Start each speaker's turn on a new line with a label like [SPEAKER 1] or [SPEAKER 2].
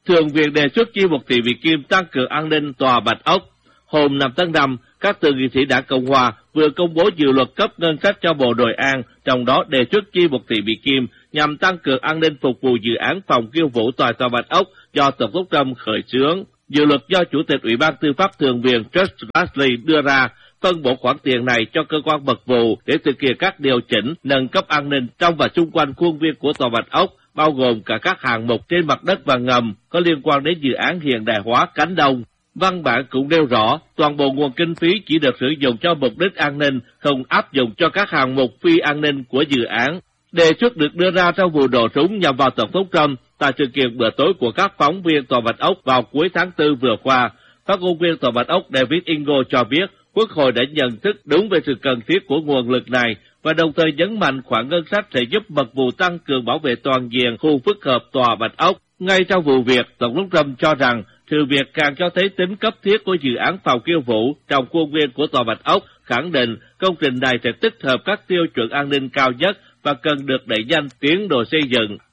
[SPEAKER 1] Thượng viện đề xuất chi 1 tỷ Mỹ Kim tăng cường an ninh tòa Bạch Ốc. Hôm 5 tháng 5, các thượng nghị sĩ đảng Cộng hòa vừa công bố dự luật cấp ngân sách cho Bộ Nội an, trong đó đề xuất chi 1 tỷ Mỹ Kim nhằm tăng cường an ninh phục vụ dự án phòng khiêu vũ tòa Bạch Ốc do Tổng thống Trump khởi xướng. Dự luật do Chủ tịch Ủy ban Tư pháp Thượng viện Chuck Grassley đưa ra phân bổ khoản tiền này cho cơ quan mật vụ để thực hiện các điều chỉnh nâng cấp an ninh trong và xung quanh khuôn viên của tòa Bạch Ốc, bao gồm cả các hạng mục trên mặt đất và ngầm có liên quan đến dự án hiện đại hóa cánh đồng. Văn bản cũng nêu rõ toàn bộ nguồn kinh phí chỉ được sử dụng cho mục đích an ninh, không áp dụng cho các hạng mục phi an ninh của dự án. Đề xuất được đưa ra trong vụ nổ súng nhằm vào Tổng thống Trump tại sự kiện bữa tối của các phóng viên tòa Bạch Ốc vào cuối tháng 4 vừa qua. Phát ngôn viên tòa Bạch Ốc David Ingo cho biết Quốc hội đã nhận thức đúng về sự cần thiết của nguồn lực này và đồng thời nhấn mạnh khoản ngân sách sẽ giúp mật vụ tăng cường bảo vệ toàn diện khu phức hợp tòa Bạch Ốc. Ngay trong vụ việc, Tổng thống Trump cho rằng sự việc càng cho thấy tính cấp thiết của dự án phòng khiêu vũ trong khuôn viên của tòa Bạch Ốc, khẳng định công trình này sẽ tích hợp các tiêu chuẩn an ninh cao nhất và cần được đẩy nhanh tiến độ xây dựng.